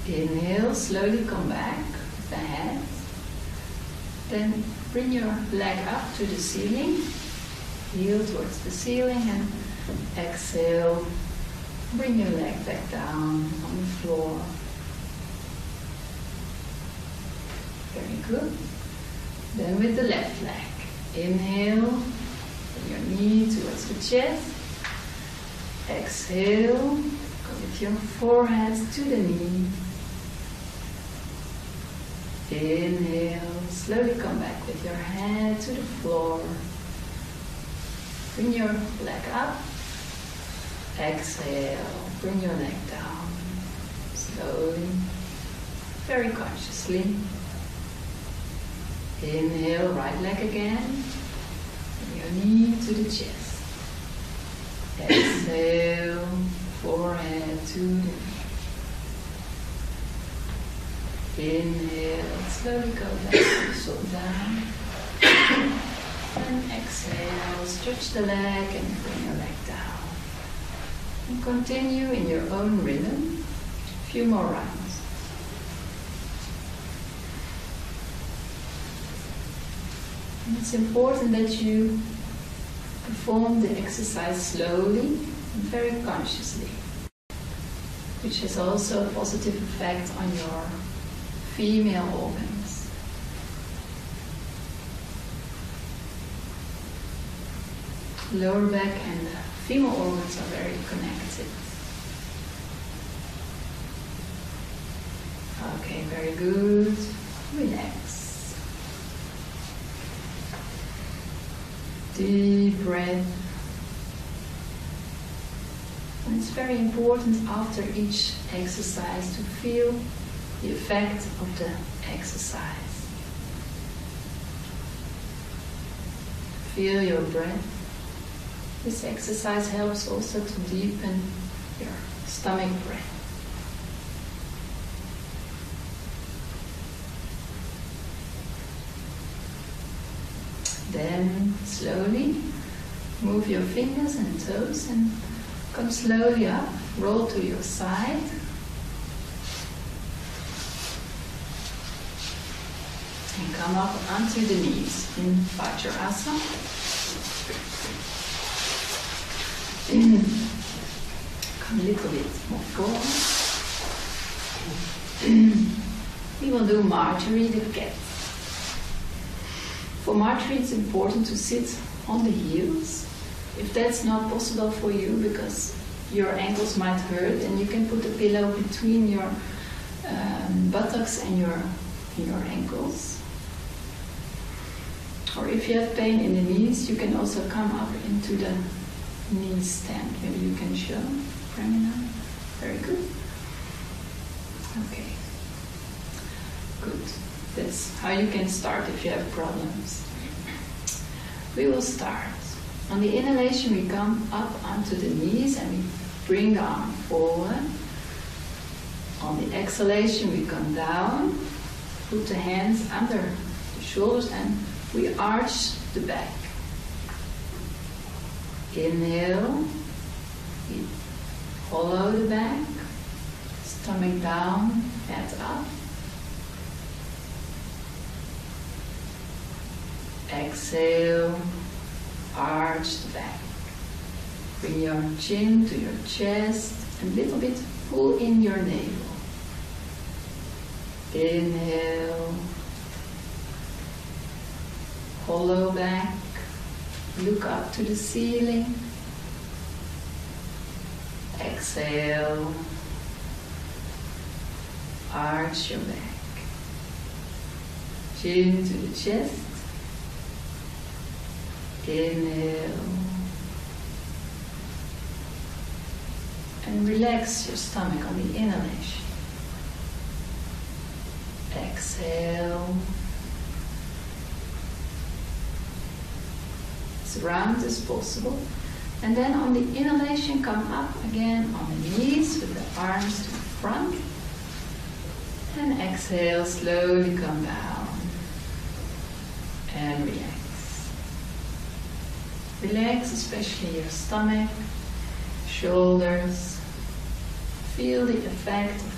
Inhale, slowly come back with the head. Then bring your leg up to the ceiling. Heel towards the ceiling and exhale. Bring your leg back down on the floor. Very good. Then with the left leg. Inhale, bring your knee towards the chest. Exhale, go with your forehead to the knee. Inhale, slowly come back with your head to the floor. Bring your leg up. Exhale, bring your leg down. Slowly, very consciously. Inhale, right leg again. Bring your knee to the chest. Exhale, forehead to the knee. Inhale, slowly go back, so down. And exhale, stretch the leg and bring your leg down. And continue in your own rhythm. A few more rounds. And it's important that you perform the exercise slowly and very consciously, which has also a positive effect on your female organs. Lower back and the female organs are very connected. Okay, very good. Relax. Deep breath. And it's very important after each exercise to feel the effect of the exercise. Feel your breath. This exercise helps also to deepen your stomach breath. Then slowly move your fingers and toes and come slowly up, roll to your side. And come up onto the knees in Vajrasana. Come a little bit more forward. We will do Marjorie the cat. For Marjorie it's important to sit on the heels. If that's not possible for you because your ankles might hurt, then you can put a pillow between your buttocks and your ankles. Or if you have pain in the knees, you can also come up into the knee stand. Maybe you can show, Pramina. Very good. Okay. Good. That's how you can start if you have problems. We will start. On the inhalation, we come up onto the knees and we bring the arm forward. On the exhalation, we come down, put the hands under the shoulders and we arch the back. Inhale, we hollow the back, stomach down, head up. Exhale, arch the back. Bring your chin to your chest and a little bit pull in your navel. Inhale, hollow back, look up to the ceiling. Exhale, arch your back. Chin to the chest. Inhale. And relax your stomach on the inhalation. Exhale. As round as possible. And then on the inhalation, come up again on the knees with the arms to the front. And exhale, slowly come down. And relax. Relax, especially your stomach, shoulders. Feel the effect of